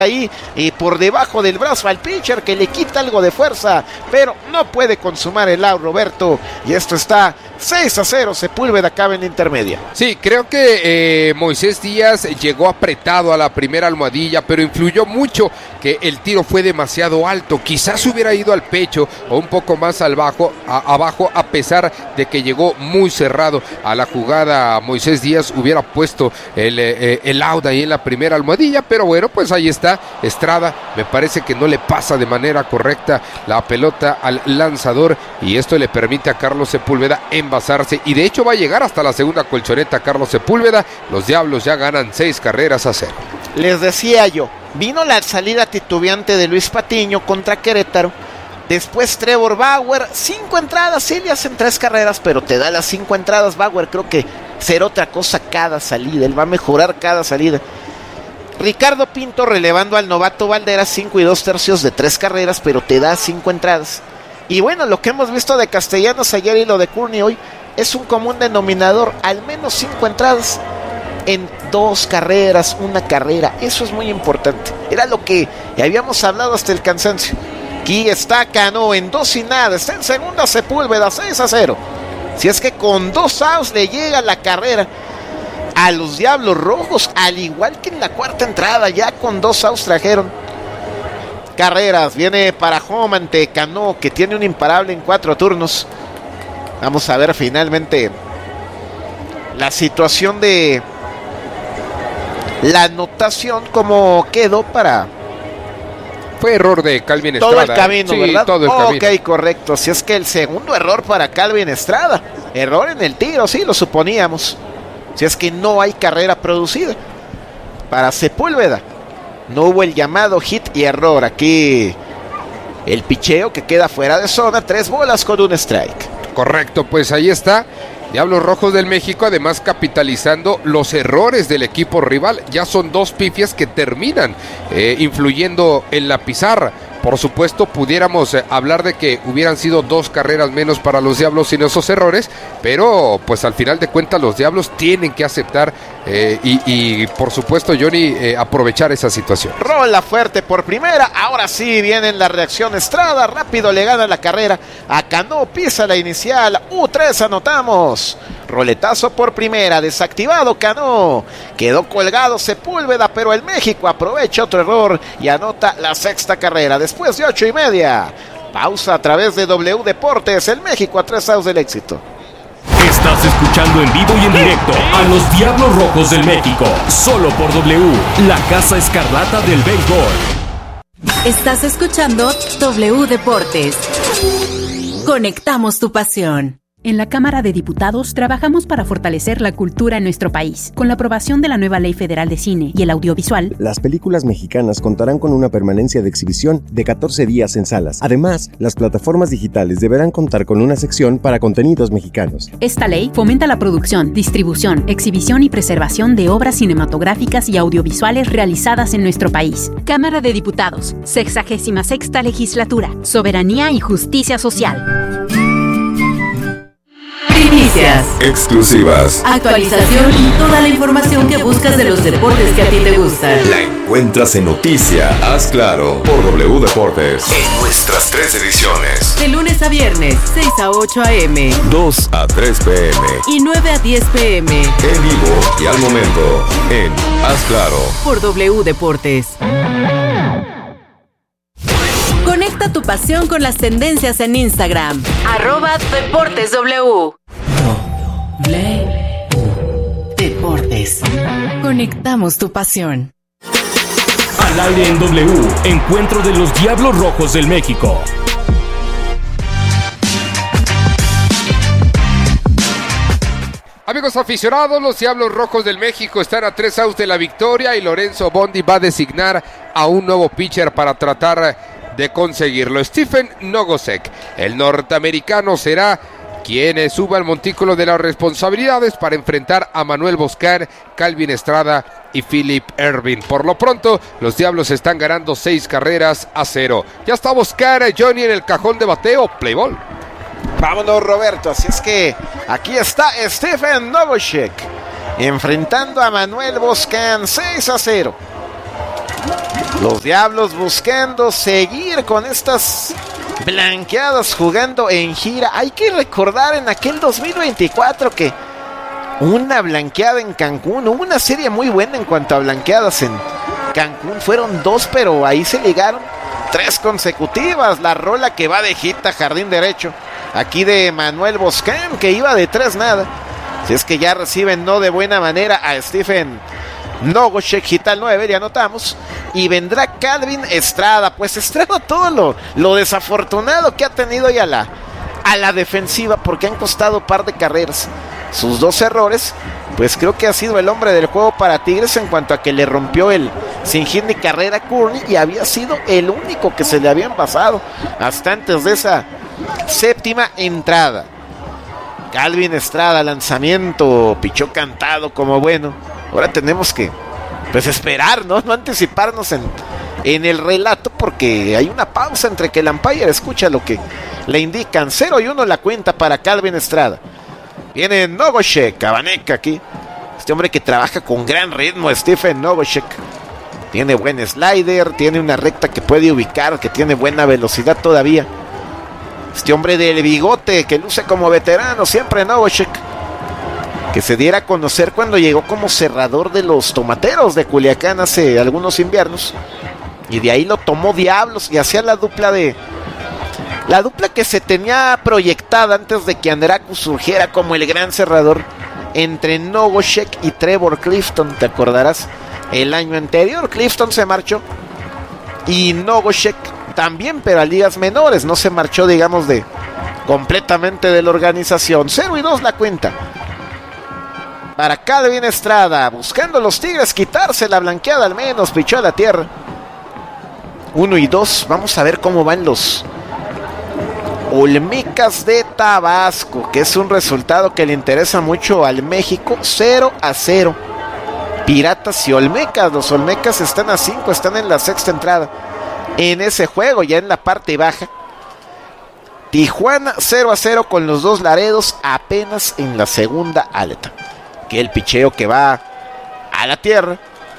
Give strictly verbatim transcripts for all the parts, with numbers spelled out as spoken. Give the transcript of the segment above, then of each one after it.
ahí y por debajo del brazo al pitcher que le quita algo de fuerza, pero no puede consumar el out, Roberto, y esto está seis a cero, Sepúlveda acaba en la intermedia. Sí, creo que eh, Moisés Díaz llegó apretado a la primera almohadilla, pero influyó mucho que el tiro fue demasiado alto, quizás hubiera ido al pecho o un poco más al bajo, a, abajo, a pesar de que llegó muy cerrado a la jugada. Moisés Díaz hubiera puesto el, eh, el out ahí en la primera almohadilla, pero bueno, pues ahí está Estrada, me parece que no le pasa de manera correcta la pelota al lanzador y esto le permite a Carlos Sepúlveda envasarse y de hecho va a llegar hasta la segunda colchoneta Carlos Sepúlveda. Los Diablos ya ganan seis carreras a cero. Les decía yo, vino la salida titubeante de Luis Patiño contra Querétaro, después Trevor Bauer, cinco entradas, sí le hacen tres carreras, pero te da las cinco entradas. Bauer creo que será otra cosa cada salida, él va a mejorar cada salida. Ricardo Pinto relevando al novato Valderas, cinco y dos tercios de tres carreras, pero te da cinco entradas. Y bueno, lo que hemos visto de Castellanos ayer y lo de Courtney hoy es un común denominador, al menos cinco entradas en dos carreras, una carrera, eso es muy importante. Era lo que habíamos hablado hasta el cansancio. Aquí está Cano en dos y nada, está en segunda Sepúlveda, seis a cero. Si es que con dos outs le llega la carrera a los Diablos Rojos, al igual que en la cuarta entrada, ya con dos outs trajeron carreras. Viene para home ante Cano, que tiene un imparable en cuatro turnos. Vamos a ver finalmente la situación de la anotación, como quedó para... Fue error de Calvin Estrada. Todo el camino, sí, ¿verdad? Todo el oh, camino. Ok, correcto. Si es que el segundo error para Calvin Estrada. Error en el tiro, sí, lo suponíamos. Si es que no hay carrera producida para Sepúlveda, no hubo el llamado hit y error. Aquí el picheo que queda fuera de zona, tres bolas con un strike. Correcto, pues ahí está Diablos Rojos del México, además capitalizando los errores del equipo rival. Ya son dos pifias que terminan eh, influyendo en la pizarra. Por supuesto, pudiéramos eh, hablar de que hubieran sido dos carreras menos para los Diablos sin esos errores, pero pues al final de cuentas los Diablos tienen que aceptar eh, y, y por supuesto, Johnny, eh, aprovechar esa situación. Rola fuerte por primera, ahora sí viene la reacción Estrada, rápido le gana la carrera a Cano, pisa la inicial, U tres anotamos. Roletazo por primera, desactivado Cano, quedó colgado Sepúlveda, pero el México aprovecha otro error y anota la sexta carrera después de ocho y media. Pausa a través de W Deportes, el México a tres outs del éxito. Estás escuchando en vivo y en directo a los Diablos Rojos del México, solo por W, la Casa Escarlata del béisbol. Estás escuchando W Deportes. Conectamos tu pasión. En la Cámara de Diputados trabajamos para fortalecer la cultura en nuestro país. Con la aprobación de la nueva Ley Federal de Cine y el Audiovisual, las películas mexicanas contarán con una permanencia de exhibición de catorce días en salas. Además, las plataformas digitales deberán contar con una sección para contenidos mexicanos. Esta ley fomenta la producción, distribución, exhibición y preservación de obras cinematográficas y audiovisuales realizadas en nuestro país. Cámara de Diputados, sexagésima sexta Legislatura, Soberanía y Justicia Social. Primicias, exclusivas, actualización y toda la información que buscas de los deportes que a ti te gustan. La encuentras en Noticia, Haz Claro, por W Deportes, en nuestras tres ediciones. De lunes a viernes, seis a ocho a eme, dos a tres pe eme y nueve a diez pe eme. En vivo y al momento, en Haz Claro, por W Deportes. Conecta tu pasión con las tendencias en Instagram. Arroba Deportes W. W Deportes. Conectamos tu pasión. Al aire en W, encuentro de los Diablos Rojos del México. Amigos aficionados, los Diablos Rojos del México están a tres outs de la victoria y Lorenzo Bondi va a designar a un nuevo pitcher para tratar de conseguirlo. Stephen Nogosek, el norteamericano, será quien suba al montículo de las responsabilidades para enfrentar a Manuel Boscan, Calvin Estrada y Philip Ervin. Por lo pronto, los Diablos están ganando seis carreras a cero. Ya está Boscan, Johnny, en el cajón de bateo, play ball. Vámonos, Roberto, así es que aquí está Stephen Nogosek enfrentando a Manuel Boscan, seis a cero. Los Diablos buscando seguir con estas blanqueadas jugando en gira. Hay que recordar en aquel dos mil veinticuatro que una blanqueada en Cancún, hubo una serie muy buena en cuanto a blanqueadas en Cancún. Fueron dos, pero ahí se ligaron tres consecutivas. La rola que va de gita, jardín derecho, aquí de Manuel Boscan, que iba de tres nada. Si es que ya reciben no de buena manera a Stephen Nogoshek, Gital nueve, ya notamos. Y vendrá Calvin Estrada. Pues Estrada, todo lo, lo desafortunado que ha tenido ya la, a la defensiva, porque han costado un par de carreras. Sus dos errores, pues creo que ha sido el hombre del juego para Tigres en cuanto a que le rompió el sin hit ni carrera a Courtney, y había sido el único que se le había envasado hasta antes de esa séptima entrada. Calvin Estrada, lanzamiento, pichó cantado como bueno. Ahora tenemos que pues esperar, ¿no? No anticiparnos en, en el relato, porque hay una pausa entre que el umpire escucha lo que le indican. Cero y uno la cuenta para Calvin Estrada. Viene Nogoshek, Cabaneca aquí. Este hombre que trabaja con gran ritmo, Stephen Nogoshek. Tiene buen slider, tiene una recta que puede ubicar, que tiene buena velocidad todavía. Este hombre del bigote que luce como veterano siempre, Nogoshek, que se diera a conocer cuando llegó como cerrador de los Tomateros de Culiacán hace algunos inviernos, y de ahí lo tomó Diablos y hacía la dupla de la dupla que se tenía proyectada antes de que Anderacu surgiera como el gran cerrador entre Nogoshek y Trevor Clifton. Te acordarás, el año anterior Clifton se marchó y Nogoshek también, pero a ligas menores, no se marchó, digamos, de completamente de la organización. Cero y dos la cuenta para Calvin Estrada, buscando los Tigres quitarse la blanqueada al menos. Pichó a la tierra. Uno y dos. Vamos a ver cómo van los Olmecas de Tabasco, que es un resultado que le interesa mucho al México. Cero a cero. Piratas y Olmecas. Los Olmecas están a cinco, están en la sexta entrada en ese juego, ya en la parte baja. Tijuana cero a cero con los dos Laredos apenas en la segunda aleta. Que el picheo que va a la tierra.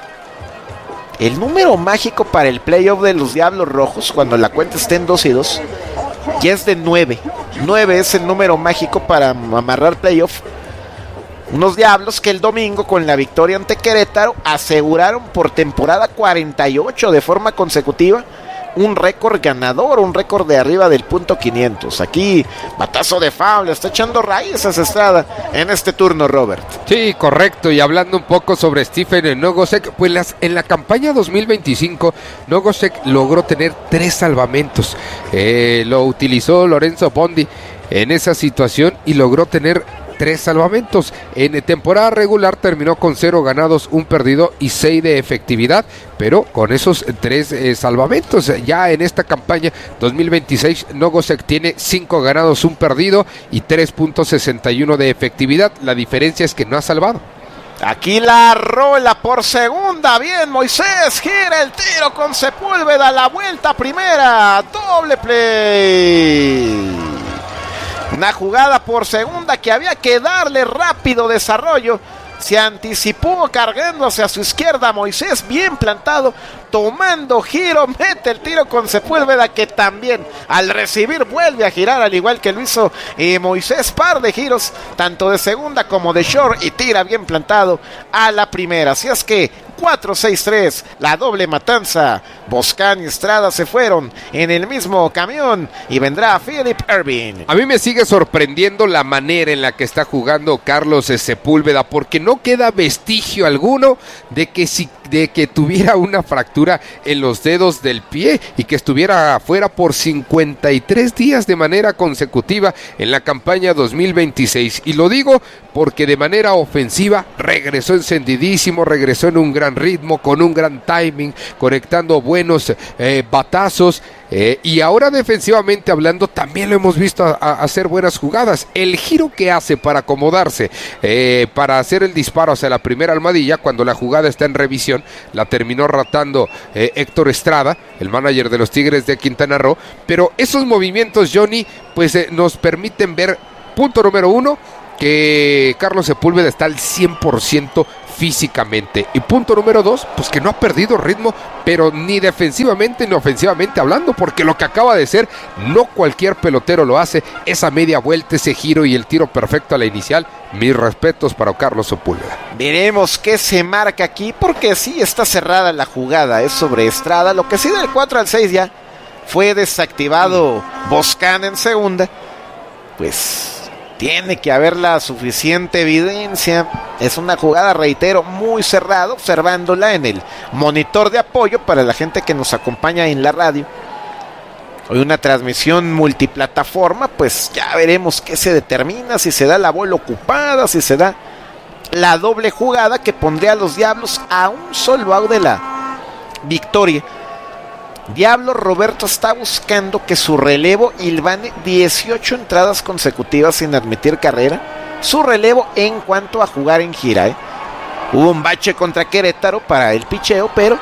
El número mágico para el playoff de los Diablos Rojos, cuando la cuenta esté en dos y dos, ya es de nueve. nueve es el número mágico para amarrar playoff. Unos Diablos que el domingo, con la victoria ante Querétaro, aseguraron por temporada cuarenta y ocho de forma consecutiva un récord ganador, un récord de arriba del punto quinientos. Aquí, batazo de foul, está echando raíces Estrada en este turno, Robert. Sí, correcto, y hablando un poco sobre Stephen Nogoshek, pues las, en la campaña dos mil veinticinco, Nogoshek logró tener tres salvamentos. Eh, lo utilizó Lorenzo Bondi en esa situación y logró tener tres salvamentos. En temporada regular terminó con cero ganados, un perdido y seis de efectividad, pero con esos tres eh, salvamentos. Ya en esta campaña dos mil veintiséis, Nogoshek tiene cinco ganados, un perdido y tres punto sesenta y uno de efectividad. La diferencia es que no ha salvado. Aquí la rola por segunda. Bien, Moisés, gira el tiro con Sepúlveda, la vuelta primera, doble play. Una jugada por segunda que había que darle rápido desarrollo. Se anticipó cargándose a su izquierda Moisés, bien plantado, tomando giro, mete el tiro con Sepúlveda, que también al recibir vuelve a girar, al igual que lo hizo eh, Moisés, par de giros, tanto de segunda como de short, y tira bien plantado a la primera. Así es que cuatro seis tres, la doble matanza. Boscan y Estrada se fueron en el mismo camión y vendrá Philip Ervin. A mí me sigue sorprendiendo la manera en la que está jugando Carlos Sepúlveda, porque no queda vestigio alguno de que si de que tuviera una fractura en los dedos del pie y que estuviera afuera por cincuenta y tres días de manera consecutiva en la campaña dos mil veintiséis. Y lo digo porque de manera ofensiva regresó encendidísimo, regresó en un gran ritmo, con un gran timing, conectando buenos eh, batazos. Eh, y ahora defensivamente hablando también lo hemos visto a, a hacer buenas jugadas. El giro que hace para acomodarse, eh, para hacer el disparo hacia la primera almohadilla cuando la jugada está en revisión, la terminó ratando eh, Héctor Estrada, el manager de los Tigres de Quintana Roo. Pero esos movimientos, Johnny, pues eh, nos permiten ver, punto número uno, que Carlos Sepúlveda está al cien por ciento físicamente. Y punto número dos, pues que no ha perdido ritmo, pero ni defensivamente ni ofensivamente hablando, porque lo que acaba de ser, no cualquier pelotero lo hace, esa media vuelta, ese giro y el tiro perfecto a la inicial. Mis respetos para Carlos Sepúlveda. Veremos qué se marca aquí, porque sí está cerrada la jugada, es sobre Estrada. Lo que sí del cuatro al seis ya fue desactivado Boscan en segunda, pues tiene que haber la suficiente evidencia. Es una jugada, reitero, muy cerrada, observándola en el monitor de apoyo para la gente que nos acompaña en la radio. Hoy una transmisión multiplataforma, pues ya veremos qué se determina, si se da la bola ocupada, si se da la doble jugada que pondría a los Diablos a un solo out de la victoria. Diablo Roberto está buscando que su relevo hilvane dieciocho entradas consecutivas sin admitir carrera. Su relevo en cuanto a jugar en gira, ¿eh? Hubo un bache contra Querétaro para el picheo, pero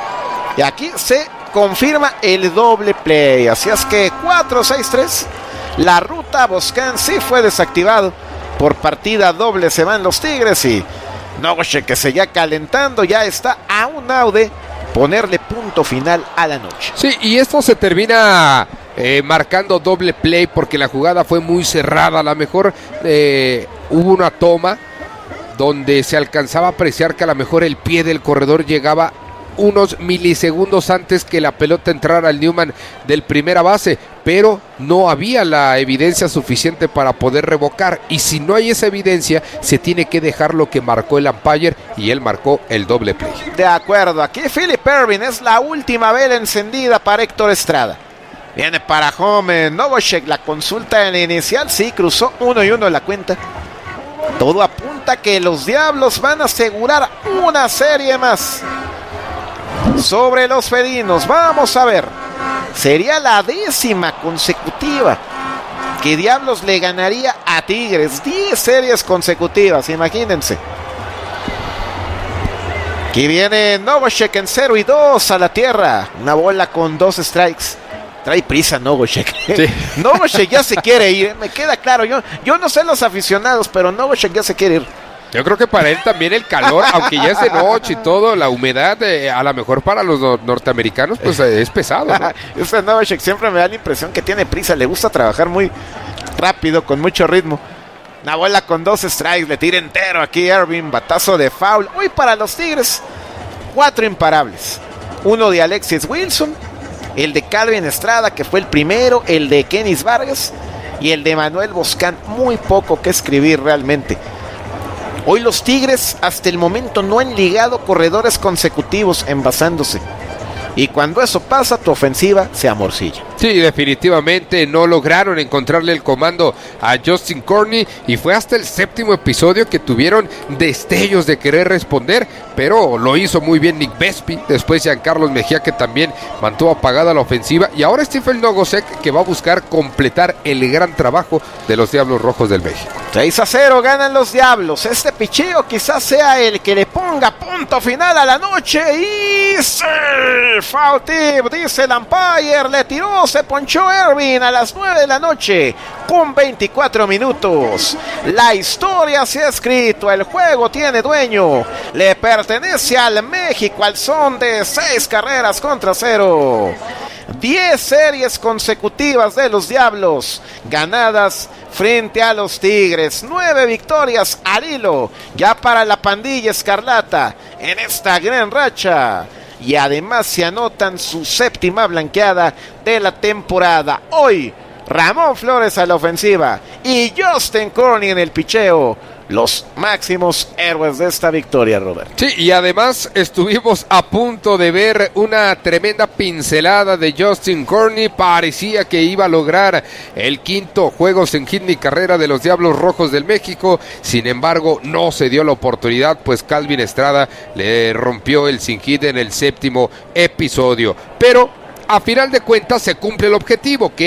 y aquí se confirma el doble play. Así es que cuatro seis tres. La ruta Boscan sí fue desactivado. Por partida doble se van los Tigres y Nogoche, que se ya calentando, ya está a un out de ponerle punto final a la noche. Sí, y esto se termina eh, marcando doble play porque la jugada fue muy cerrada. A lo mejor eh, hubo una toma donde se alcanzaba a apreciar que a lo mejor el pie del corredor llegaba unos milisegundos antes que la pelota entrara al Newman del primera base, pero no había la evidencia suficiente para poder revocar, y si no hay esa evidencia se tiene que dejar lo que marcó el umpire, y él marcó el doble play. De acuerdo, aquí Philip Ervin, es la última vela encendida para Héctor Estrada. Viene para home Novosek, la consulta en la inicial, sí, cruzó uno y uno la cuenta. Todo apunta que los Diablos van a asegurar una serie más sobre los felinos. Vamos a ver, sería la décima consecutiva que Diablos le ganaría a Tigres. diez series consecutivas, imagínense. Aquí viene Novosek en cero y dos a la tierra. Una bola con dos strikes. Trae prisa Novosek. Sí. Novosek ya se quiere ir, me queda claro. Yo, yo no sé los aficionados, pero Novosek ya se quiere ir. Yo creo que para él también el calor, aunque ya es de noche y todo, la humedad, eh, a lo mejor para los no- norteamericanos, pues eh, es pesado, ¿no? Este Novosek siempre me da la impresión que tiene prisa, le gusta trabajar muy rápido, con mucho ritmo. Una bola con dos strikes, le tira entero aquí Ervin, batazo de foul. Hoy para los Tigres, cuatro imparables. Uno de Alexis Wilson, el de Calvin Estrada, que fue el primero, el de Kenis Vargas y el de Manuel Boscan. Muy poco que escribir realmente. Hoy los Tigres hasta el momento no han ligado corredores consecutivos envasándose. Y cuando eso pasa, tu ofensiva se amorcilla. Sí, definitivamente no lograron encontrarle el comando a Justin Corney, y fue hasta el séptimo episodio que tuvieron destellos de querer responder, pero lo hizo muy bien Nick Vespi, después Giancarlos Mejía, que también mantuvo apagada la ofensiva, y ahora Stephen Nogosek, que va a buscar completar el gran trabajo de los Diablos Rojos del México. seis a cero ganan los Diablos. Este picheo quizás sea el que le ponga punto final a la noche. Y sí, foul tip, dice el umpire, le tiró, se ponchó Ervin a las nueve de la noche con veinticuatro minutos. La historia se ha escrito, el juego tiene dueño, le pertenece al México al son de seis carreras contra cero. diez series consecutivas de los Diablos ganadas frente a los Tigres. nueve victorias al hilo ya para la pandilla escarlata en esta gran racha. Y además se anotan su séptima blanqueada de la temporada. Hoy Ramón Flores a la ofensiva y Justin Corney en el picheo, los máximos héroes de esta victoria, Robert. Sí, y además estuvimos a punto de ver una tremenda pincelada de Justin Corney. Parecía que iba a lograr el quinto juego sin hit ni carrera de los Diablos Rojos del México. Sin embargo, no se dio la oportunidad, pues Calvin Estrada le rompió el sin hit en el séptimo episodio. Pero a final de cuentas se cumple el objetivo, que era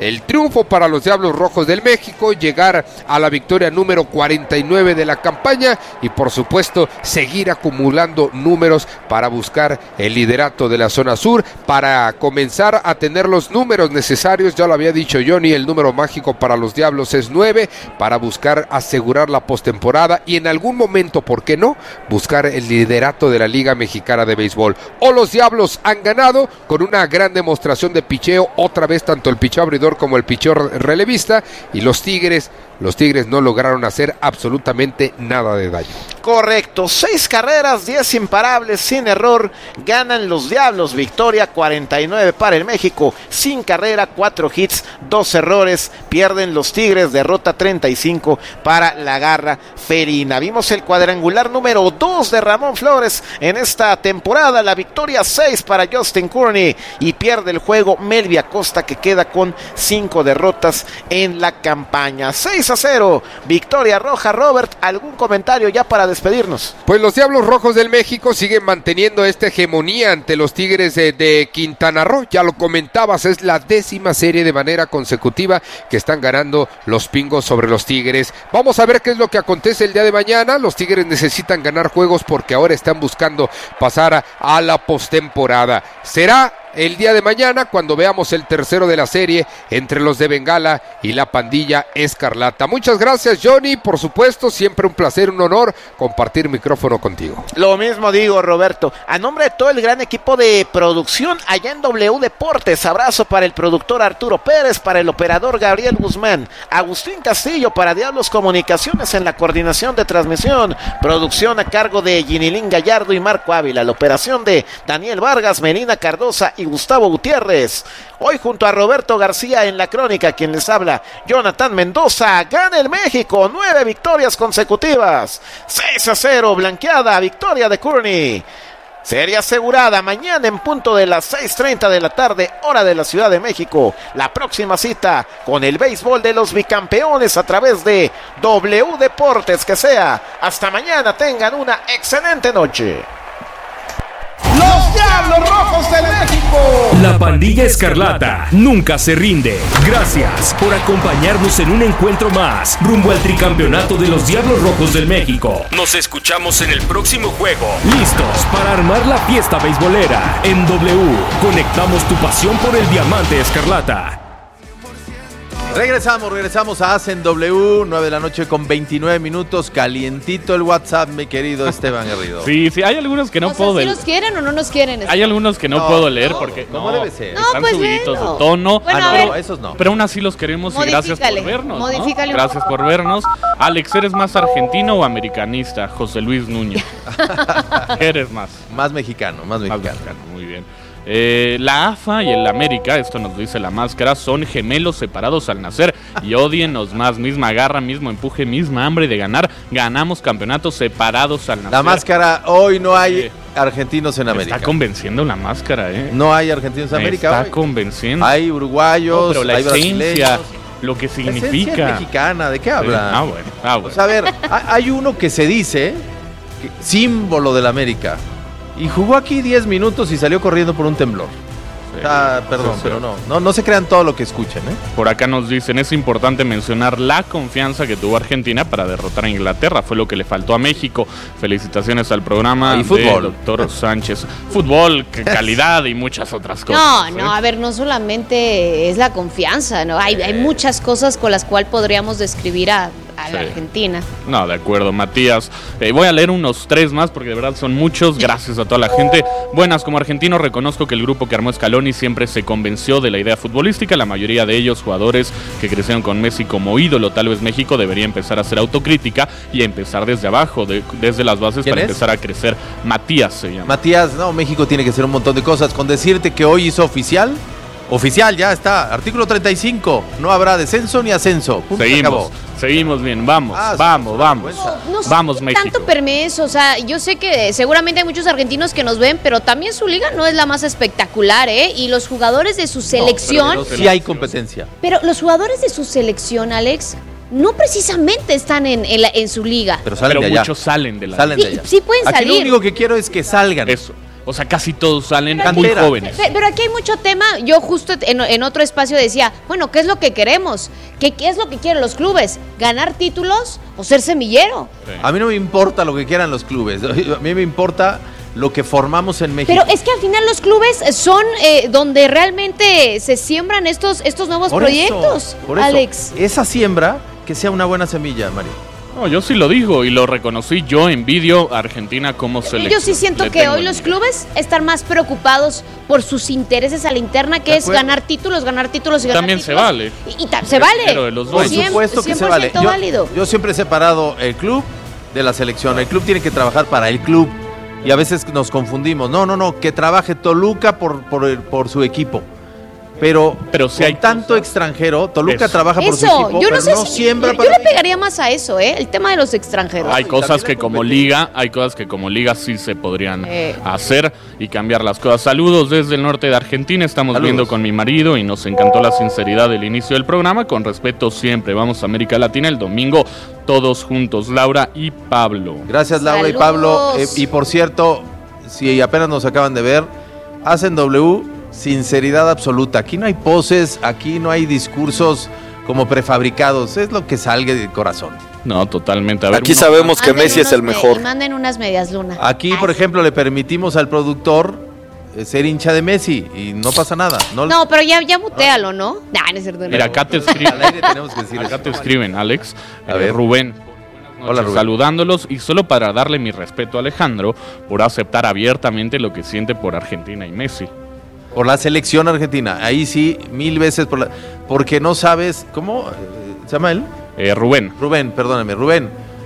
el triunfo para los Diablos Rojos del México, llegar a la victoria número cuarenta y nueve de la campaña y por supuesto seguir acumulando números para buscar el liderato de la zona sur, para comenzar a tener los números necesarios. Ya lo había dicho Johnny, el número mágico para los Diablos es nueve, para buscar asegurar la postemporada y en algún momento, ¿por qué no?, buscar el liderato de la Liga Mexicana de Béisbol. O los Diablos han ganado con una gran demostración de picheo, otra vez tanto el picheo abridor como el picheo relevista, y los Tigres Los Tigres no lograron hacer absolutamente nada de daño. Correcto, seis carreras, diez imparables, sin error, ganan los Diablos, victoria cuarenta y nueve para el México, sin carrera, cuatro hits, dos errores, pierden los Tigres, derrota treinta y cinco para la garra felina. Vimos el cuadrangular número dos de Ramón Flores en esta temporada, la victoria seis para Justin Courtney y pierde el juego Melvin Acosta, que queda con cinco derrotas en la campaña. seis a cero, victoria roja. Robert, ¿algún comentario ya para despedirnos? Pues los Diablos Rojos del México siguen manteniendo esta hegemonía ante los Tigres de, de Quintana Roo. Ya lo comentabas, es la décima serie de manera consecutiva que están ganando los Pingos sobre los Tigres. Vamos a ver qué es lo que acontece el día de mañana. Los Tigres necesitan ganar juegos porque ahora están buscando pasar a, a la postemporada. Será el día de mañana cuando veamos el tercero de la serie entre los de Bengala y la pandilla escarlata. Muchas gracias, Johnny, por supuesto, siempre un placer, un honor compartir micrófono contigo. Lo mismo digo, Roberto, a nombre de todo el gran equipo de producción allá en W Deportes. Abrazo para el productor Arturo Pérez, para el operador Gabriel Guzmán, Agustín Castillo para Diablos Comunicaciones en la coordinación de transmisión, producción a cargo de Ginilín Gallardo y Marco Ávila, la operación de Daniel Vargas, Melina Cardosa y Gustavo Gutiérrez. Hoy junto a Roberto García en la crónica, quien les habla, Jonathan Mendoza. Gana el México, nueve victorias consecutivas, seis a cero, blanqueada, victoria de Courtney. Serie asegurada mañana en punto de las seis treinta de la tarde, hora de la Ciudad de México. La próxima cita con el béisbol de los bicampeones a través de W Deportes. Que sea hasta mañana, tengan una excelente noche. ¡Los Diablos Rojos de México! La pandilla escarlata nunca se rinde. Gracias por acompañarnos en un encuentro más rumbo al tricampeonato de los Diablos Rojos del México. Nos escuchamos en el próximo juego. Listos para armar la fiesta beisbolera. En W, conectamos tu pasión por el diamante escarlata. Regresamos, regresamos a Hacen W, nueve de la noche con veintinueve minutos, calientito el WhatsApp, mi querido Esteban Garrido. Sí, sí, hay algunos que no o puedo sea, leer. ¿sí nos quieren o no nos quieren? Hay algunos que no, no puedo leer no, porque no, no debe ser. No, están pues subiditos léelo. de tono. Bueno, ah, no, a ver. no, esos no. Pero aún así los queremos y gracias por vernos, ¿no? Modifícale un Gracias por vernos. Alex, ¿eres más argentino o americanista? José Luis Núñez. ¿Eres más? Más mexicano, más mexicano. Más mexicano, muy bien. Eh, la A F A y el América, esto nos dice la máscara, son gemelos separados al nacer y odienos más, misma garra, mismo empuje, misma hambre de ganar. Ganamos campeonatos separados al nacer. La máscara, hoy no hay eh, argentinos en América. Está convenciendo la máscara, ¿eh? No hay argentinos en América. Está hoy. convenciendo. Hay uruguayos, no, pero la hay esencia, brasileños. lo que significa. La esencia es mexicana, ¿de qué habla? Sí. Ah, bueno, ah, bueno. O sea, a ver, hay uno que se dice que, símbolo de la América. Y jugó aquí diez minutos y salió corriendo por un temblor. Sí, ah, perdón, pero no, no, no se crean todo lo que escuchen, ¿eh? Por acá nos dicen, es importante mencionar la confianza que tuvo Argentina para derrotar a Inglaterra. Fue lo que le faltó a México. Felicitaciones al programa y fútbol. del doctor Sánchez. Fútbol, calidad y muchas otras cosas. No, ¿eh? no, a ver, no solamente es la confianza, ¿no? Hay, hay muchas cosas con las cuales podríamos describir a... a la sí. Argentina. No, de acuerdo, Matías. Eh, voy a leer unos tres más porque de verdad son muchos. Gracias a toda la gente. Buenas, como argentino reconozco que el grupo que armó Scaloni siempre se convenció de la idea futbolística. La mayoría de ellos, jugadores que crecieron con Messi como ídolo. Tal vez México debería empezar a hacer autocrítica y a empezar desde abajo, de, desde las bases para es? empezar a crecer. Matías se llama. Matías, no, México tiene que hacer un montón de cosas. Con decirte que hoy hizo oficial... Oficial, ya está. Artículo treinta y cinco. No habrá descenso ni ascenso. Punto, seguimos, seguimos bien. Vamos, ah, vamos, vamos. No, no vamos, sé México. Tanto permiso. O sea, yo sé que seguramente hay muchos argentinos que nos ven, pero también su liga no es la más espectacular, ¿eh? Y los jugadores de su selección. No, sí hay competencia. Pero los jugadores de su selección, Alex, no precisamente están en, en, la, en su liga. Pero salen pero de allá. Muchos salen de la salen sí, de allá. Sí pueden Aquí salir. lo único que quiero es que salgan. Eso. O sea, casi todos salen pero muy aquí, jóvenes. Pero aquí hay mucho tema. Yo justo en, en otro espacio decía, bueno, ¿qué es lo que queremos? ¿Qué, qué es lo que quieren los clubes? ¿Ganar títulos o ser semillero? Sí. A mí no me importa lo que quieran los clubes. A mí me importa lo que formamos en México. Pero es que al final los clubes son eh, donde realmente se siembran estos, estos nuevos por proyectos, eso, por eso, Alex. Esa siembra, que sea una buena semilla, María. No, yo sí lo digo y lo reconocí. Yo envidio a Argentina como selección. Yo sí siento Le que tengo hoy los clubes están más preocupados por sus intereses a la interna, que es ganar títulos, ganar títulos y ganar También títulos. se vale. Y, y ta- se vale. De los Por dueños. supuesto que se vale. Yo, válido. yo siempre he separado el club de la selección. El club tiene que trabajar para el club. Y a veces nos confundimos. No, no, no, que trabaje Toluca por, por, el- por su equipo. Pero, pero si con hay tanto extranjero, Toluca Eso. trabaja por su Eso, equipo, yo no pero sé no si. siembra Yo, para yo le México. pegaría más a eso, ¿eh? El tema de los extranjeros. Hay cosas que como liga, hay cosas que como liga sí se podrían Eh. hacer y cambiar las cosas. Saludos desde el norte de Argentina, estamos Saludos. viendo con mi marido y nos encantó la sinceridad del inicio del programa. Con respeto siempre, vamos a América Latina el domingo, todos juntos, Laura y Pablo. Gracias, Laura y Saludos. Pablo. Eh, y por cierto, si apenas nos acaban de ver, hacen W, sinceridad absoluta. Aquí no hay poses, aquí no hay discursos como prefabricados. Es lo que salga del corazón. No, totalmente. A ver, Aquí uno- sabemos que Manden Messi es unos el me- mejor. y manden unas medias lunas. Aquí, por ejemplo, le permitimos al productor eh, ser hincha de Messi y no pasa nada. No, No, pero ya, ya mutealo, ¿no? Nah, no es cierto. no. Mira, acá te escriben, al aire tenemos que decir acá eso. te escriben, Alex, A eh, ver. Rubén. Hola, Rubén. Saludándolos y solo para darle mi respeto a Alejandro por aceptar abiertamente lo que siente por Argentina y Messi. Por la selección argentina. Ahí sí, mil veces por la, porque no sabes. ¿Cómo eh, se llama él? Eh, Rubén. Rubén, perdóname, Rubén.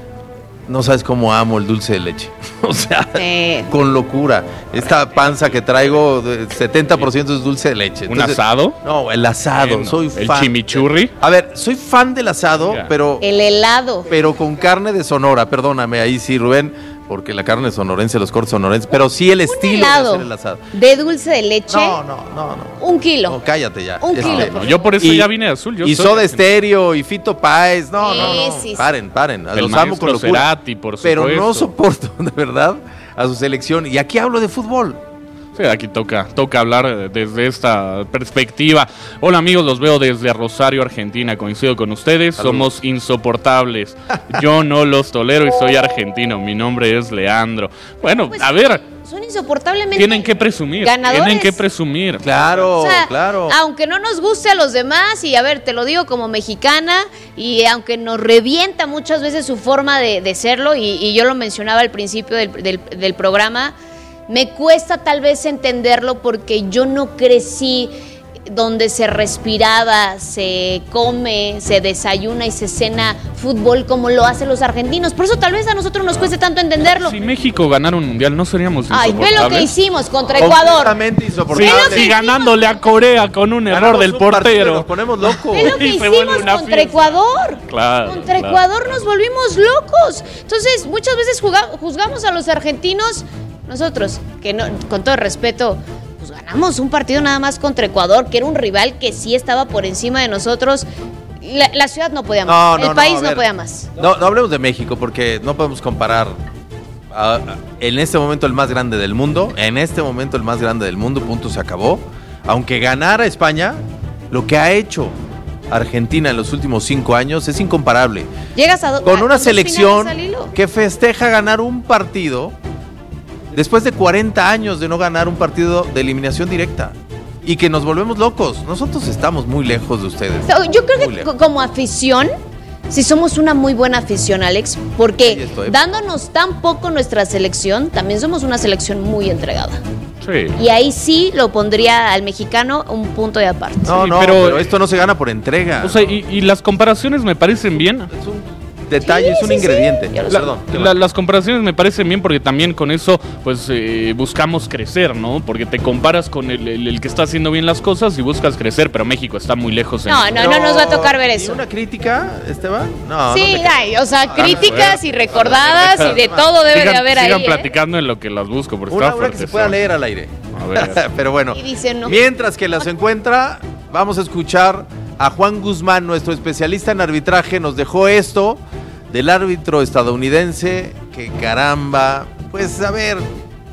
No sabes cómo amo el dulce de leche. O sea, Sí. con locura. Esta panza que traigo, de setenta por ciento es dulce de leche. ¿Un Entonces, asado? No, el asado. Bueno, soy el fan. chimichurri. A ver, soy fan del asado, Ya. pero, El helado. pero con carne de Sonora. Perdóname, ahí sí, Rubén, porque la carne sonorense, los cortes sonorenses, pero sí el estilo de helado hacer el asado. de dulce de leche. No, no, no, no. Un kilo. No, cállate ya. Un kilo, No, yo por eso Y- ya vine de azul. Yo y soy Soda argentino. Estéreo y Fito Páez. No, no, no. Sí, sí, sí. Paren, paren. El Los amo maestro con locura. Cerati, por Pero no supuesto. soporto, de verdad, a su selección. Y aquí hablo de fútbol. Sí, aquí toca, toca hablar eh, desde esta perspectiva. Hola amigos, los veo desde Rosario, Argentina. Coincido con ustedes, Saludos. somos insoportables. Yo no los tolero y soy argentino. Mi nombre es Leandro. Bueno, Pues, a ver, Son insoportablemente. tienen que presumir. ganadores. Tienen que presumir. Claro, O sea, claro. aunque no nos guste a los demás, y a ver, te lo digo como mexicana, y aunque nos revienta muchas veces su forma de, de serlo, y, y yo lo mencionaba al principio del, del- del programa, me cuesta tal vez entenderlo porque yo no crecí donde se respiraba, se come, se desayuna y se cena fútbol como lo hacen los argentinos. Por eso tal vez a nosotros nos cueste tanto entenderlo. Si México ganara un mundial, no seríamos Ay, ve lo que insoportables. hicimos contra Ecuador. Completamente Sí, insoportable. Ve lo que sí, ganándole a Corea con un error Ganamos del un partido y portero. Nos ponemos locos. Ve lo que Y se hicimos vuelve una contra fiesta. Ecuador. Claro, Contra claro. Ecuador nos volvimos locos. Entonces, muchas veces juga- juzgamos a los argentinos, nosotros, que no, con todo respeto, pues ganamos un partido nada más contra Ecuador, que era un rival que sí estaba por encima de nosotros. La, la ciudad no podía más, No, no, el no, país a no ver. podía más. No, no hablemos de México porque no podemos comparar a- a- en este momento el más grande del mundo, en este momento el más grande del mundo, punto, se acabó. Aunque ganara España, lo que ha hecho Argentina en los últimos cinco años es incomparable. Llegas a do- Con a una dos selección finales al hilo. que festeja ganar un partido después de cuarenta años de no ganar un partido de eliminación directa. Y que nos volvemos locos. Nosotros estamos muy lejos de ustedes. Yo creo Muy que lejos. co- como afición, si somos una muy buena afición, Alex, Ahí porque estoy. dándonos tan poco nuestra selección, también somos una selección muy entregada. Sí. Y ahí sí lo pondría al mexicano un punto de aparte. No, Sí, no, pero- pero, esto no se gana por entrega. O sea, y, y las comparaciones me parecen bien. es un detalle, Sí, es un sí, sí. ingrediente. Yo lo La- Perdón. qué la- mal. las comparaciones me parecen bien porque también con eso pues eh, buscamos crecer, ¿no? Porque te comparas con el, el- el que está haciendo bien las cosas y buscas crecer, pero México está muy lejos. en No, eso. no, no nos va a tocar ver ¿Y eso. una crítica, Esteban? No, Sí, no te ay, o sea, Ah, críticas y recordadas y de todo debe sigan, de haber ahí. sigan ¿eh? platicando en lo que las busco porque Una, está una que se fuerte. pueda leer al aire. A ver. Pero bueno, Y dice no. mientras que las encuentra, vamos a escuchar a Juan Guzmán, nuestro especialista en arbitraje, nos dejó esto del árbitro estadounidense, que caramba, pues a ver,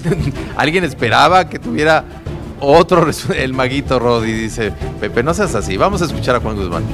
¿Alguien esperaba que tuviera otro resu- el maguito Rodi? Dice, Pepe, no seas así. Vamos a escuchar a Juan Guzmán.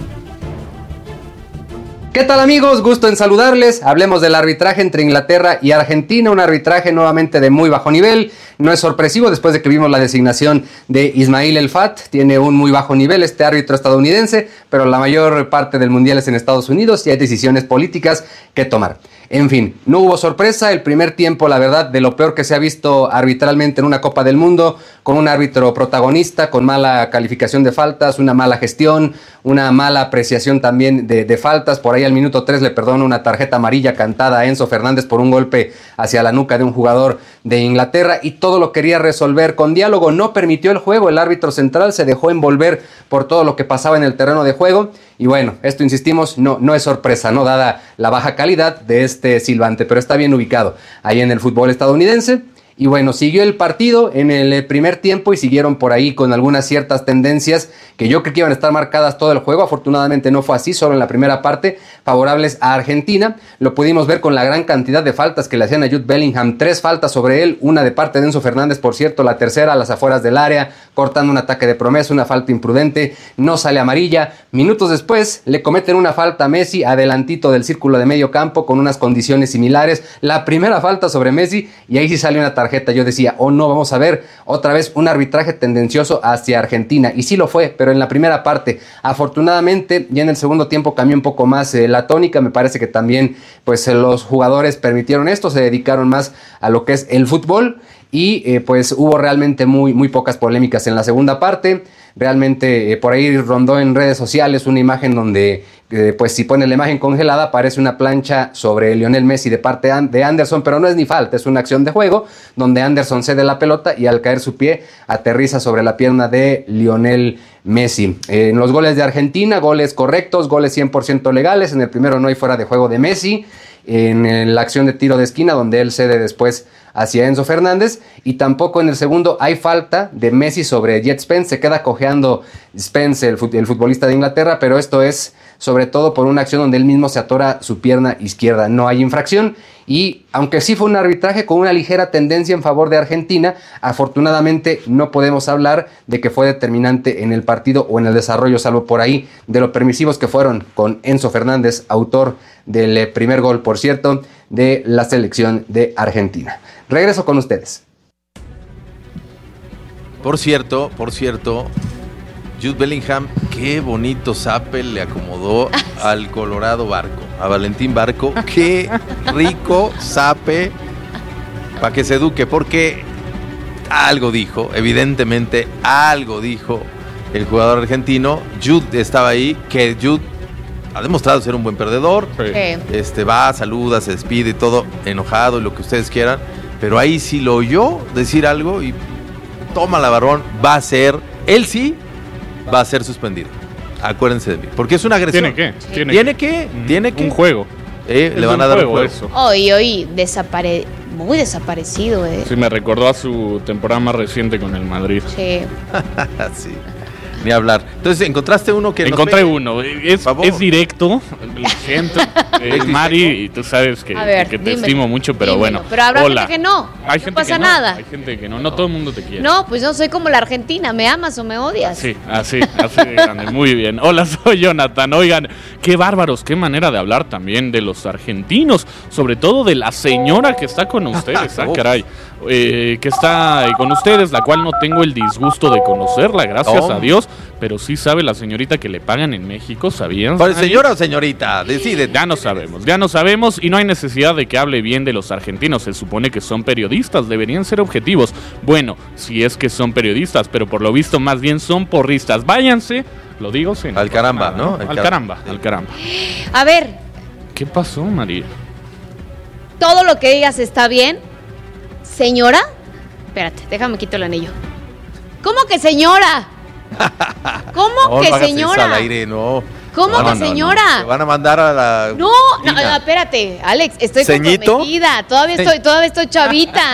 ¿Qué tal, amigos? Gusto en saludarles. Hablemos del arbitraje entre Inglaterra y Argentina, un arbitraje nuevamente de muy bajo nivel. No es sorpresivo después de que vimos la designación de Ismail El Fat. Tiene un muy bajo nivel este árbitro estadounidense, pero la mayor parte del mundial es en Estados Unidos y hay decisiones políticas que tomar. En fin, no hubo sorpresa. El primer tiempo, la verdad, de lo peor que se ha visto arbitralmente en una Copa del Mundo, con un árbitro protagonista, con mala calificación de faltas, una mala gestión, una mala apreciación también de, de faltas. Por ahí al minuto tres le perdona una tarjeta amarilla cantada a Enzo Fernández por un golpe hacia la nuca de un jugador de Inglaterra, y todo lo quería resolver con diálogo. No permitió el juego, el árbitro central se dejó envolver por todo lo que pasaba en el terreno de juego. Y bueno, esto insistimos, no, no es sorpresa, no dada la baja calidad de este silbante, pero está bien ubicado ahí en el fútbol estadounidense. Y bueno, siguió el partido en el primer tiempo y siguieron por ahí con algunas ciertas tendencias que yo creo que iban a estar marcadas todo el juego. Afortunadamente no fue así, solo en la primera parte, favorables a Argentina. Lo pudimos ver con la gran cantidad de faltas que le hacían a Jude Bellingham. Tres faltas sobre él, una de parte de Enzo Fernández, por cierto, la tercera a las afueras del área, cortando un ataque de promesa, una falta imprudente, no sale amarilla. Minutos después le cometen una falta a Messi adelantito del círculo de medio campo con unas condiciones similares. La primera falta sobre Messi y ahí sí sale una tarjeta. Yo decía, oh no, vamos a ver otra vez un arbitraje tendencioso hacia Argentina, y sí lo fue, pero en la primera parte. Afortunadamente ya en el segundo tiempo cambió un poco más eh, la tónica. Me parece que también pues eh, los jugadores permitieron esto, se dedicaron más a lo que es el fútbol y eh, pues hubo realmente muy, muy pocas polémicas en la segunda parte. Realmente eh, por ahí rondó en redes sociales una imagen donde eh, pues si pone la imagen congelada aparece una plancha sobre Lionel Messi de parte de Anderson, pero no es ni falta, es una acción de juego donde Anderson cede la pelota y al caer su pie aterriza sobre la pierna de Lionel Messi. Eh, en los goles de Argentina, goles correctos, goles cien por ciento legales. En el primero no hay fuera de juego de Messi, en la acción de tiro de esquina donde él cede después hacia Enzo Fernández, y tampoco en el segundo hay falta de Messi sobre Jet Spence. Se queda cojeando Spence, el, fut- el futbolista de Inglaterra, pero esto es sobre todo por una acción donde él mismo se atora su pierna izquierda. No hay infracción, y aunque sí fue un arbitraje con una ligera tendencia en favor de Argentina, afortunadamente no podemos hablar de que fue determinante en el partido o en el desarrollo, salvo por ahí de lo permisivos que fueron con Enzo Fernández, autor del primer gol, por cierto, de la selección de Argentina. Regreso con ustedes. Por cierto, por cierto, Jude Bellingham, qué bonito zape le acomodó al Colorado Barco, a Valentín Barco. Qué rico zape para que se eduque, porque algo dijo, evidentemente algo dijo el jugador argentino. Jude estaba ahí, que Jude ha demostrado ser un buen perdedor. Sí. Este va, saluda, se despide y todo, enojado y lo que ustedes quieran, pero ahí sí lo oyó decir algo y toma la varón, va a ser, él sí va a ser suspendido. Acuérdense de mí, porque es una agresión. ¿Tiene que? ¿Tiene, ¿Tiene que? que? ¿Tiene que? Un juego. Eh, le Es van un a dar juego, un juego. eso. Hoy, hoy, desapare... muy desaparecido, eh. Sí, me recordó a su temporada más reciente con el Madrid. Sí. Sí. Ni hablar. Entonces, ¿encontraste uno que Encontré nos uno. Es, es directo. Lo siento. El Mari, y tú sabes que, A ver, que te dímelo, estimo mucho, pero dímelo. bueno. Pero habrá Hola. gente que no. Hay No gente pasa que no, nada. Hay gente que no. No todo el mundo te quiere. No, pues no soy como la Argentina. ¿Me amas o me odias? Sí, así, así de grande. Muy bien. Hola, soy Jonathan. Oigan, qué bárbaros, qué manera de hablar también de los argentinos, sobre todo de la señora que está con ustedes. Ah, caray. Eh, que está con ustedes, la cual no tengo el disgusto de conocerla, gracias Oh. a Dios, pero sí sabe la señorita que le pagan en México, ¿sabían? ¿Por señora o señorita? Decide. Ya no sabemos, ya no sabemos y no hay necesidad de que hable bien de los argentinos. Se supone que son periodistas, deberían ser objetivos. Bueno, si es que son periodistas, pero por lo visto más bien son porristas. Váyanse, lo digo sin Al caramba, ¿no? Al Al caramba, al caramba. A ver, ¿Qué pasó, María? todo lo que digas está bien. ¿Señora? Espérate, déjame quito el anillo. ¿Cómo que señora? ¿Cómo No, que no hagas eso señora? al aire, no. ¿Cómo No, que no, no, señora? no. Te van a mandar a la... No, no, no, espérate, Alex, estoy ¿Ceñito? comprometida, todavía estoy, todavía estoy chavita.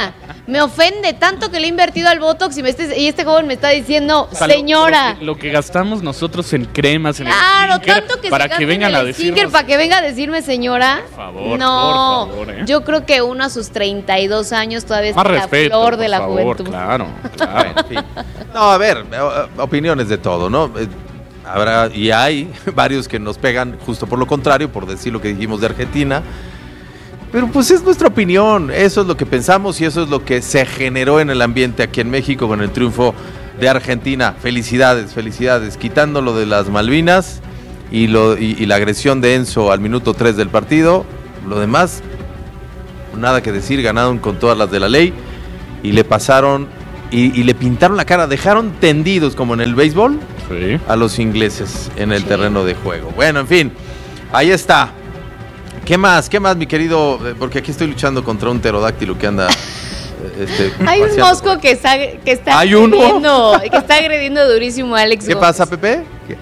me ofende tanto que le he invertido al Botox y, me estés, y este joven me está diciendo, O sea, señora. Lo, lo, que, lo que gastamos nosotros en cremas, en Claro, skincare, tanto que para se que gasten vengan en a el decirnos. skincare para que venga a decirme señora. Por favor, no, por favor, ¿eh? yo creo que uno a sus treinta y dos años todavía Más está la respeto, flor por de la favor, juventud. Claro, claro. En fin. No, a ver, opiniones de todo, ¿no? Habrá y hay varios que nos pegan justo por lo contrario, por decir lo que dijimos de Argentina. Pero pues es nuestra opinión, eso es lo que pensamos y eso es lo que se generó en el ambiente aquí en México con el triunfo de Argentina. Felicidades, felicidades, quitando lo de las Malvinas y, lo, y, y la agresión de Enzo al minuto tres del partido. Lo demás, nada que decir, ganaron con todas las de la ley y le pasaron y, y le pintaron la cara, dejaron tendidos como en el béisbol sí. a los ingleses en el Sí. terreno de juego. Bueno, en fin, ahí está. ¿Qué más? ¿Qué más, mi querido? Porque aquí estoy luchando contra un pterodáctilo que anda... Este, Hay un paseando mosco que está, que está ¿Hay uno? agrediendo, que está agrediendo durísimo a Alex ¿Qué Gómez. pasa, Pepe? ¿Qué?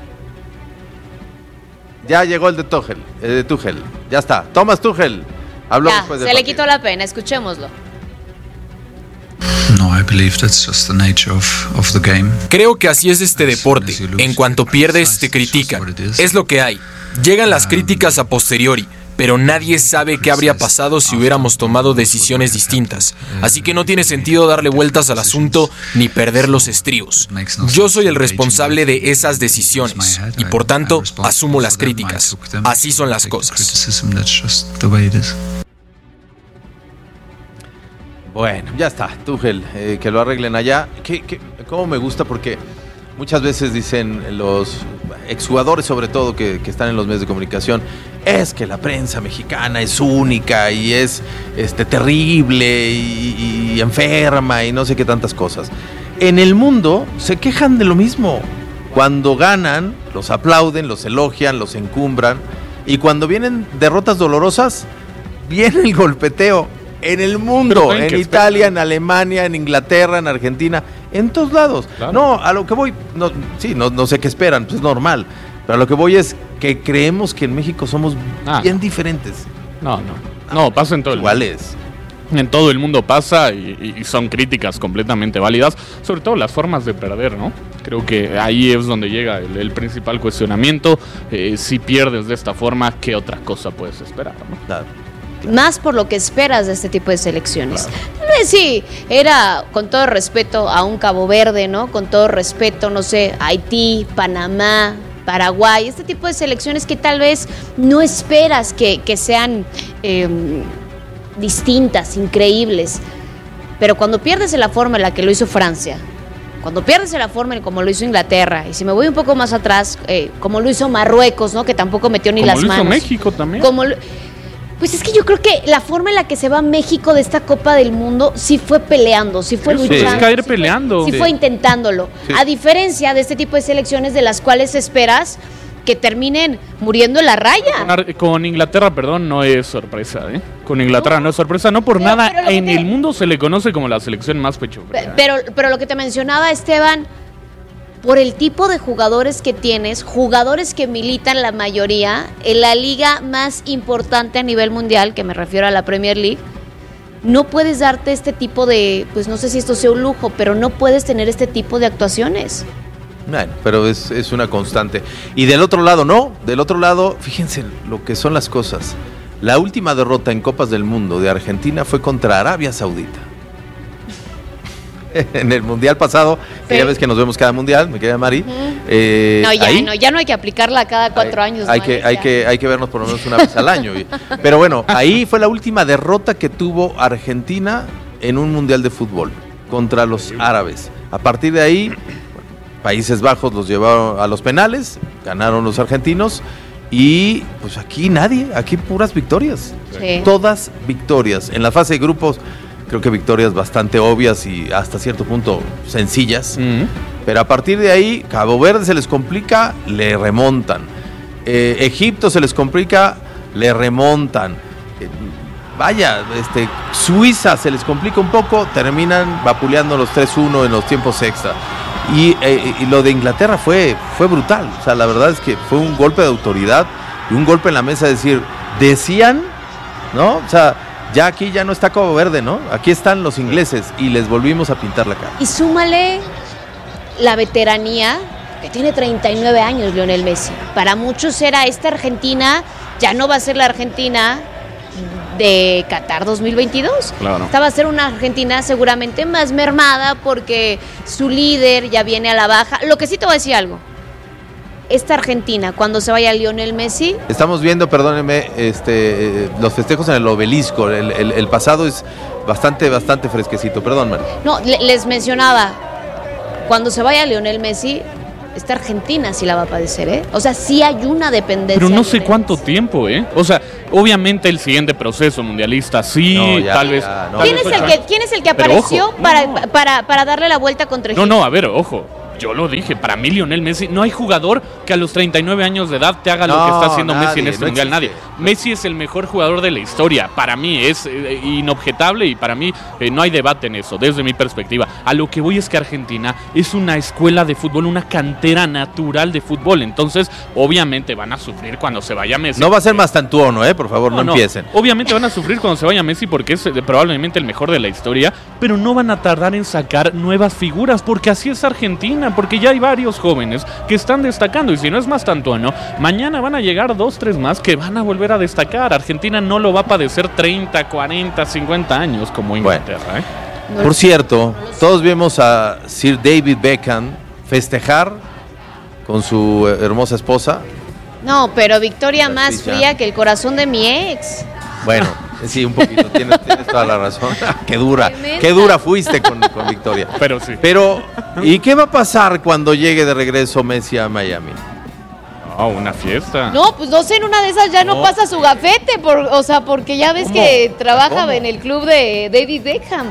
Ya llegó el de Tuchel, el de Tuchel. Ya está. Thomas Tuchel. Habló Ya, después se del le partido. quitó la pena, escuchémoslo. No, I believe that's just the nature of, of the game. Creo que así es este deporte. En cuanto pierdes, te critican. Es lo que hay. Llegan las críticas a posteriori, pero nadie sabe qué habría pasado si hubiéramos tomado decisiones distintas. Así que no tiene sentido darle vueltas al asunto ni perder los estribos. Yo soy el responsable de esas decisiones y por tanto asumo las críticas. Así son las cosas. Bueno, ya está, Tuchel, eh, que lo arreglen allá. ¿Qué, qué, cómo me gusta? Porque muchas veces dicen los exjugadores, sobre todo, que, que están en los medios de comunicación, es que la prensa mexicana es única y es este, terrible y, y enferma y no sé qué tantas cosas. En el mundo se quejan de lo mismo. Cuando ganan, los aplauden, los elogian, los encumbran. Y cuando vienen derrotas dolorosas, viene el golpeteo. En el mundo, en Italia, en Alemania, en Inglaterra, en Argentina, en todos lados. Claro. No, a lo que voy, no, sí, no, no sé qué esperan, pues es normal. Pero a lo que voy es que creemos que en México somos ah, bien diferentes. No, no. No, pasa en todo el mundo. Iguales. En todo el mundo pasa y, y son críticas completamente válidas, sobre todo las formas de perder, ¿no? Creo que ahí es donde llega el, el principal cuestionamiento. Eh, si pierdes de esta forma, ¿qué otra cosa puedes esperar, no? Claro. Más por lo que esperas de este tipo de selecciones. Claro. Tal vez sí, era con todo respeto a un Cabo Verde, ¿no? Con todo respeto, no sé, Haití, Panamá, Paraguay, este tipo de selecciones que tal vez no esperas que, que sean eh, distintas, increíbles. Pero cuando pierdes en la forma en la que lo hizo Francia, cuando pierdes en la forma en como lo hizo Inglaterra, y si me voy un poco más atrás, eh, como lo hizo Marruecos, ¿no? Que tampoco metió ni como las lo hizo manos. México también. Como lo, Pues es que yo creo que la forma en la que se va México de esta Copa del Mundo sí fue peleando, sí fue sí, luchando. Es caer sí peleando. Fue, sí, sí fue intentándolo. Sí. A diferencia de este tipo de selecciones de las cuales esperas que terminen muriendo en la raya. Con, con Inglaterra, perdón, no es sorpresa, ¿eh? Con Inglaterra no, no es sorpresa, no por pero, nada pero en te... el mundo se le conoce como la selección más pecho fría. Pero, pero lo que te mencionaba, Esteban, por el tipo de jugadores que tienes, jugadores que militan la mayoría en la liga más importante a nivel mundial, que me refiero a la Premier League, no puedes darte este tipo de, pues no sé si esto sea un lujo, pero no puedes tener este tipo de actuaciones. Bueno, pero es, es una constante. Y del otro lado, no, del otro lado, fíjense lo que son las cosas. La última derrota en Copas del Mundo de Argentina fue contra Arabia Saudita. En el mundial pasado, sí. Que ya ves que nos vemos cada mundial, me queda Mari. Uh-huh. eh, no, ya ahí, no, ya no hay que aplicarla cada cuatro hay, años. Hay, no, que, hay, que, hay que vernos por lo menos una vez al año. Pero bueno, ahí fue la última derrota que tuvo Argentina en un mundial de fútbol contra los árabes. A partir de ahí, Países Bajos los llevaron a los penales, ganaron los argentinos. Y pues aquí nadie, aquí puras victorias. Sí. Todas victorias. En la fase de grupos, creo que victorias bastante obvias y hasta cierto punto sencillas. Uh-huh. Pero a partir de ahí, Cabo Verde se les complica, le remontan. Eh, Egipto se les complica, le remontan. Eh, vaya, este, Suiza se les complica un poco, terminan vapuleando los tres uno en los tiempos extra. Y, eh, y lo de Inglaterra fue, fue brutal. O sea, la verdad es que fue un golpe de autoridad y un golpe en la mesa. Es decir, decían, ¿no? O sea, Ya aquí ya no está Cabo Verde, ¿no? Aquí están los ingleses y les volvimos a pintar la cara. Y súmale la veteranía, que tiene treinta y nueve años Lionel Messi. Para muchos era esta Argentina, ya no va a ser la Argentina de Qatar dos mil veintidós. Claro. Esta va a ser una Argentina seguramente más mermada porque su líder ya viene a la baja. Lo que sí te voy a decir algo. Esta Argentina, cuando se vaya Lionel Messi... Estamos viendo, perdónenme, este, eh, los festejos en el Obelisco. El, el, el pasado es bastante, bastante fresquecito. Perdón, Mari. No, le, les mencionaba, cuando se vaya Lionel Messi, esta Argentina sí la va a padecer, ¿eh? O sea, sí hay una dependencia. Pero no sé cuánto tiempo, ¿eh? O sea, obviamente el siguiente proceso mundialista, sí, No, ya, tal vez... ya, no. ¿Quién, tal es vez el ocho que, ¿Quién es el que Pero apareció ojo, para, no. para, para darle la vuelta contra No, Egipto? no, a ver, ojo. Yo lo dije, para mí Lionel Messi, no hay jugador que a los treinta y nueve años de edad te haga lo No, que está haciendo nadie, Messi en este no mundial, existe. nadie. Messi es el mejor jugador de la historia, para mí es eh, inobjetable y para mí eh, no hay debate en eso, desde mi perspectiva. A lo que voy es que Argentina es una escuela de fútbol, una cantera natural de fútbol, entonces obviamente van a sufrir cuando se vaya Messi. No va a ser más tantuono, ¿eh? Por favor, no, no empiecen. Obviamente van a sufrir cuando se vaya Messi porque es eh, probablemente el mejor de la historia, pero no van a tardar en sacar nuevas figuras porque así es Argentina, porque ya hay varios jóvenes que están destacando y si no es más tantuano, mañana van a llegar dos, tres más que van a volver a destacar. Argentina no lo va a padecer treinta, cuarenta, cincuenta años como Inglaterra. Bueno. ¿eh? Por cierto, todos vimos a Sir David Beckham festejar con su hermosa esposa. No, pero victoria más Patricia. fría que el corazón de mi ex. Bueno, sí, un poquito, tienes, tienes toda la razón. Qué dura, Tremenda. qué dura fuiste con, con Victoria. Pero sí. Pero, ¿y qué va a pasar cuando llegue de regreso Messi a Miami? Oh, una fiesta. No, pues no sé, en una de esas ya no, No. pasa su gafete, por, o sea, porque ya ves ¿Cómo? que trabaja ¿Cómo? en el club de David Beckham.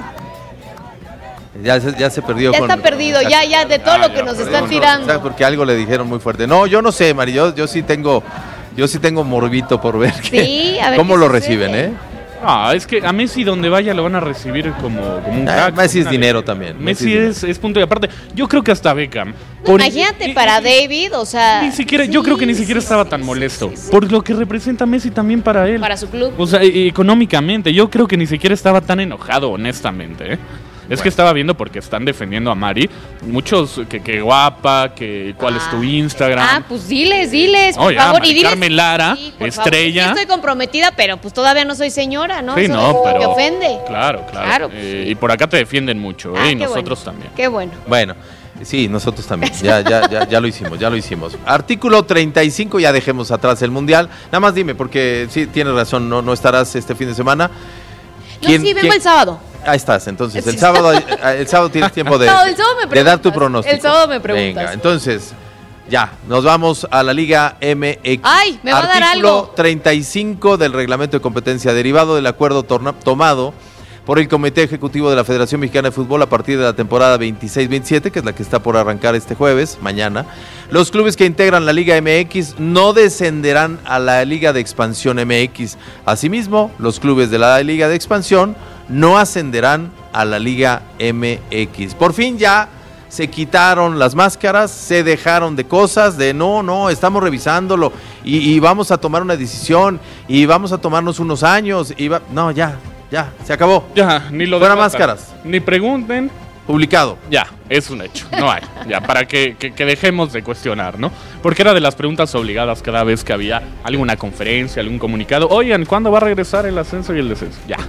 Ya se, ya se perdió. Ya con- está perdido, ya, ya, de todo lo que nos están No, tirando. ¿sabes? Porque algo le dijeron muy fuerte. No, yo no sé, Mari, yo, yo sí tengo, yo sí tengo morbito por ver que- Sí, a ver cómo qué lo sucede. reciben, ¿eh? Ah, es que a Messi donde vaya lo van a recibir como, como un Ah, crack. Messi es una dinero leyenda. también, Messi, Messi es, es es punto y aparte. Yo creo que hasta Beckham. No, por- imagínate, y- para y- David, o sea... Ni siquiera, yo sí, creo que ni sí, siquiera sí, estaba sí, tan sí, molesto. sí, sí. Por lo que representa Messi también para él. Para su club. O sea, e- económicamente, yo creo que ni siquiera estaba tan enojado, honestamente. ¿eh? Es que estaba viendo porque están defendiendo a Mari. Muchos, que, que guapa, que cuál es tu Instagram. Ah, pues diles, diles, por Oh, ya, favor. Mari y diles, Carmen Lara, Sí, por estrella. favor. Sí estoy comprometida, pero pues todavía no soy señora, ¿no? Sí, Eso no, me pero. ofende. Claro, claro. Claro. Eh, y por acá te defienden mucho, ¿eh? Ah, y qué nosotros bueno. también. Qué bueno. Bueno, sí, nosotros también. Ya, ya, ya, ya lo hicimos, ya lo hicimos. Artículo treinta y cinco, ya dejemos atrás el Mundial. Nada más dime, porque sí, tienes razón, no, no estarás este fin de semana. No, sí, vengo el sábado. Ahí estás, entonces, el Sí. sábado, el sábado tienes tiempo de, No, el sábado me de dar tu preguntas. pronóstico. El sábado me preguntas. Venga, entonces, ya, nos vamos a la Liga M X. Ay, me va a dar Artículo algo. treinta y cinco del reglamento de competencia derivado del acuerdo torna- tomado por el Comité Ejecutivo de la Federación Mexicana de Fútbol a partir de la temporada veintiséis veintisiete, que es la que está por arrancar este jueves, mañana. Los clubes que integran la Liga M X no descenderán a la Liga de Expansión M X. Asimismo, los clubes de la Liga de Expansión no ascenderán a la Liga M X. Por fin ya se quitaron las máscaras, se dejaron de cosas, de no, no, estamos revisándolo y, y vamos a tomar una decisión y vamos a tomarnos unos años y va... No, ya, ya, se acabó. Ya, ni lo Fuera debatan. máscaras. Ni pregunten. Publicado. Ya, es un hecho. No hay. Ya, para que, que, que dejemos de cuestionar, ¿no? Porque era de las preguntas obligadas cada vez que había alguna conferencia, algún comunicado. Oigan, ¿cuándo va a regresar el ascenso y el descenso? Ya.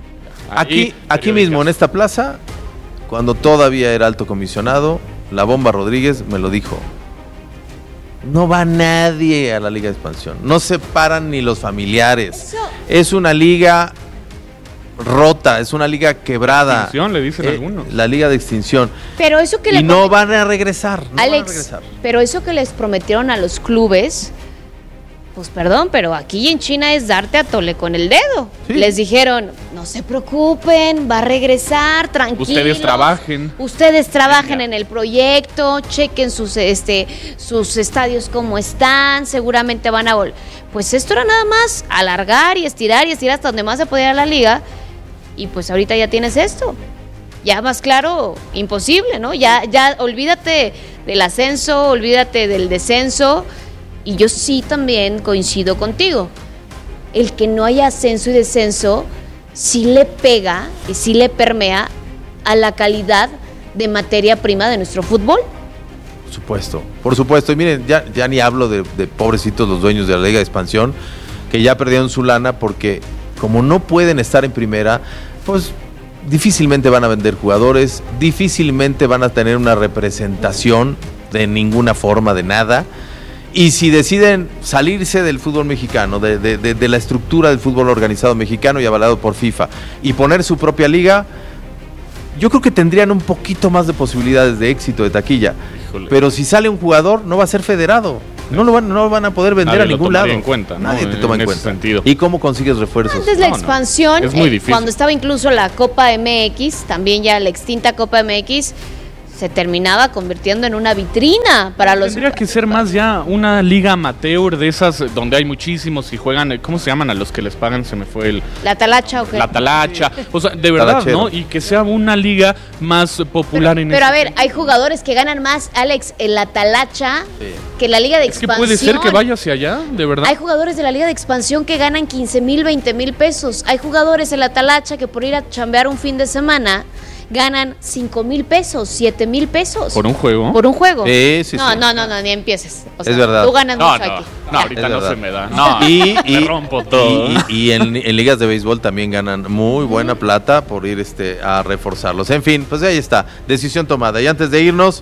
Aquí, Ahí, aquí mismo, en esta plaza, cuando todavía era alto comisionado, la Bomba Rodríguez me lo dijo. No va nadie a la Liga de Expansión. No se paran ni los familiares. Eso- Es una liga rota, es una liga quebrada. Extinción, le dicen Eh, algunos. La liga de extinción. Pero eso que Y le no van a regresar. No van a Alex, regresar. pero eso que les prometieron a los clubes, pues perdón, pero aquí en China es darte a tole con el dedo. Sí. Les dijeron, no se preocupen, va a regresar, tranquilos. Ustedes trabajen. Ustedes trabajen Venga. en el proyecto, chequen sus, este, sus estadios cómo están, seguramente van a volver. Pues esto era nada más alargar y estirar y estirar hasta donde más se podía ir a la liga. Y pues ahorita ya tienes esto. Ya más claro, imposible, ¿no? Ya, ya olvídate del ascenso, olvídate del descenso. Y yo sí también coincido contigo. El que no haya ascenso y descenso sí le pega y sí le permea a la calidad de materia prima de nuestro fútbol. Por supuesto, por supuesto. Y miren, ya, ya ni hablo de, de pobrecitos los dueños de la Liga de Expansión, que ya perdieron su lana porque como no pueden estar en primera, pues difícilmente van a vender jugadores, difícilmente van a tener una representación de ninguna forma, de nada. Y si deciden salirse del fútbol mexicano, de, de, de, de la estructura del fútbol organizado mexicano y avalado por FIFA, y poner su propia liga, yo creo que tendrían un poquito más de posibilidades de éxito de taquilla. Híjole. Pero si sale un jugador, no va a ser federado. No lo van, no lo van a poder vender Nadie a ningún lo lado. En cuenta, ¿no? Nadie te toma en, en cuenta. Sentido. ¿Y cómo consigues refuerzos? Antes la no, expansión, no. Es muy eh, difícil. cuando estaba incluso la Copa M X, también ya la extinta Copa M X, se terminaba convirtiendo en una vitrina para los... Tendría que ser más ya una liga amateur de esas donde hay muchísimos y juegan, ¿cómo se llaman a los que les pagan? Se me fue el... La talacha o qué. La talacha, o sea, de verdad, Talachero. ¿no? Y que sea una liga más popular pero, en Pero ese a ver, sentido. hay jugadores que ganan más, Alex, en la talacha sí. que la liga de Es que expansión. puede ser que vaya hacia allá, de verdad. Hay jugadores de la liga de expansión que ganan quince mil, veinte mil pesos. Hay jugadores en la talacha que por ir a chambear un fin de semana ganan cinco mil pesos, siete mil pesos. ¿Por un juego? Por un juego. Sí, sí, no, sí. no, no, no, ni empieces. O sea, es verdad. Tú ganas no, mucho no, aquí. no, ahorita Es no verdad. se me da. No, y, y, me rompo todo. Y, y, y en, en ligas de béisbol también ganan muy buena plata por ir este a reforzarlos. En fin, pues ahí está, decisión tomada. Y antes de irnos,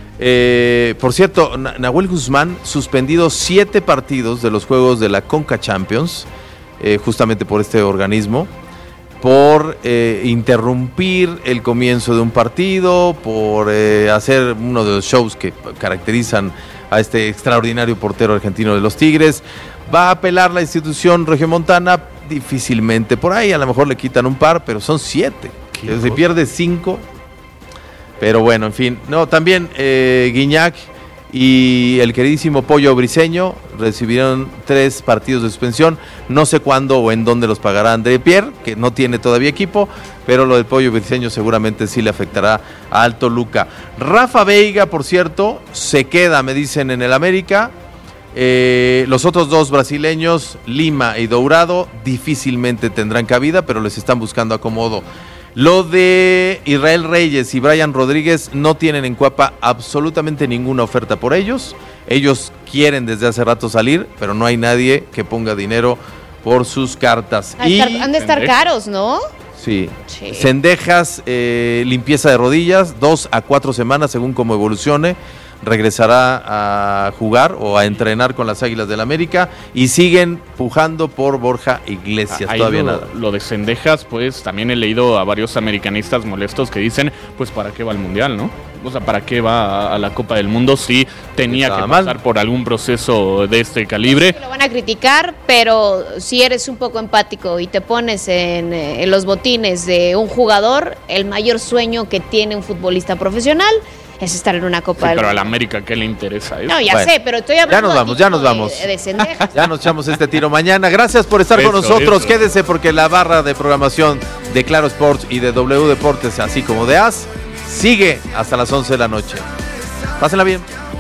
eh, por cierto, Nahuel Guzmán suspendido siete partidos de los juegos de la Conca Champions, eh, justamente por este organismo, por eh, interrumpir el comienzo de un partido, por eh, hacer uno de los shows que caracterizan a este extraordinario portero argentino de los Tigres. Va a apelar la institución regiomontana, difícilmente por ahí, a lo mejor le quitan un par, pero son siete. Se pierde cinco, pero bueno, en fin. No, también eh, Guiñac y el queridísimo Pollo Briseño recibieron tres partidos de suspensión. No sé cuándo o en dónde los pagará André Pierre, que no tiene todavía equipo, pero lo del Pollo Briseño seguramente sí le afectará a Al Toluca. Rafa Veiga, por cierto, se queda, me dicen, en el América. Eh, los otros dos brasileños, Lima y Dourado, difícilmente tendrán cabida, pero les están buscando acomodo. Lo de Israel Reyes y Brian Rodríguez no tienen en Cuapa absolutamente ninguna oferta por ellos. Ellos quieren desde hace rato salir, pero no hay nadie que ponga dinero por sus cartas. Han, y, estar, han de estar caros, ¿no? Sí. Sí. Cendejas, eh, limpieza de rodillas, dos a cuatro semanas según cómo evolucione. Regresará a jugar o a entrenar con las Águilas del América y siguen pujando por Borja Iglesias. Ahí Todavía lo, nada. Lo de Cendejas, pues también he leído a varios americanistas molestos que dicen, pues ¿para qué va al Mundial, no? O sea, ¿para qué va a, a la Copa del Mundo si tenía Estaba que mal. pasar por algún proceso de este calibre? Lo van a criticar, pero si eres un poco empático y te pones en, eh, en los botines de un jugador, el mayor sueño que tiene un futbolista profesional es estar en una Copa Sí, del pero a Mundo. la América, ¿qué le interesa eso? No, ya Bueno, sé, pero estoy hablando ya nos vamos, aquí ya nos de- vamos. de Cendejas. Ya nos echamos este tiro mañana. Gracias por estar con Eso, nosotros. eso. Quédese porque la barra de programación de Claro Sports y de W Deportes, así como de A S, sigue hasta las once de la noche. Pásenla bien.